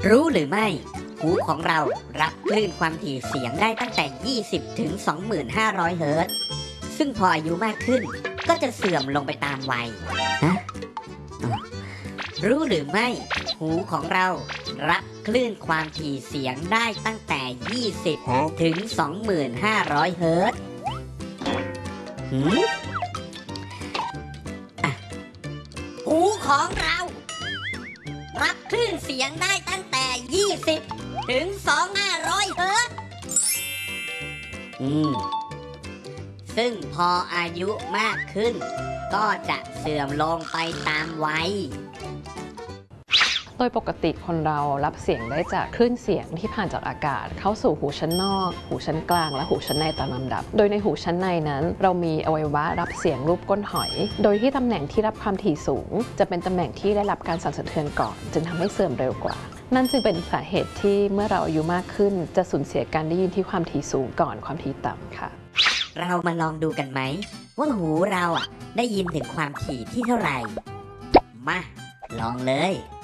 รู้หรือไม่หูของเรารับคลื่นความถี่เสียงได้ตั้งแต่ 20 ถึง 25,000 เฮิรตซ์ซึ่งพออายุมากขึ้นก็จะเสื่อมลงไปตามวัยรู้หรือไม่หูของเรารับคลื่นความถี่เสียงได้ตั้งแต่ 20 ถึง 25,000 เฮิรตซ์หูของเรารับคลื่นเสียงได้ตั้งแต่ 20 ถึง 25,000 เฮิรตซ์ซึ่งพออายุมากขึ้นก็จะเสื่อมลงไปตามวัยโดยปกติคนเรารับเสียงได้จากคลื่นเสียงที่ผ่านจากอากาศเข้าสู่หูชั้นนอกหูชั้นกลางและหูชั้นในตามลำดับโดยในหูชั้นในนั้นเรามีอวัยวะรับเสียงรูปก้นหอยโดยที่ตำแหน่งที่รับความถี่สูงจะเป็นตำแหน่งที่ได้รับการสั่นสะเทือนก่อนจึงทำให้เสื่อมเร็วกว่านั่นจึงเป็นสาเหตุที่เมื่อเราอายุมากขึ้นจะสูญเสียการได้ยินที่ความถี่สูงก่อนความถี่ต่ำค่ะเรามาลองดูกันไหมว่าหูเราได้ยินถึงความถี่ที่เท่าไหร่มาลองเลย